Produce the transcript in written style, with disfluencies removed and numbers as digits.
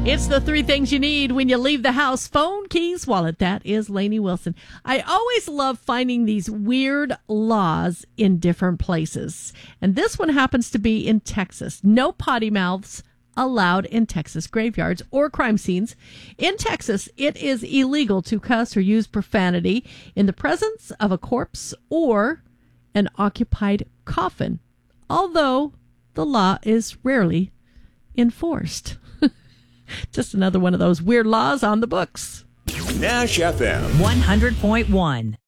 It's the three things you need when you leave the house: phone, keys, wallet. That is Lainey Wilson. I always love finding these weird laws in different places. And this one happens to be in Texas. No potty mouths allowed in Texas graveyards or crime scenes. In Texas, it is illegal to cuss or use profanity in the presence of a corpse or an occupied coffin, although the law is rarely enforced. Just another one of those weird laws on the books. Nash FM 100.1.